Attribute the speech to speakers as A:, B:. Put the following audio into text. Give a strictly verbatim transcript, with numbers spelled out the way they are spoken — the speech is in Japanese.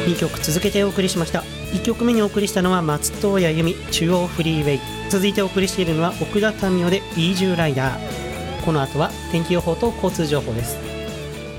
A: にきょく続けてお送りしました。いっきょくめにお送りしたのは松任谷由実中央フリーウェイ。続いてお送りしているのは奥田民生でイージューライダー。この後は天気予報と交通情報です。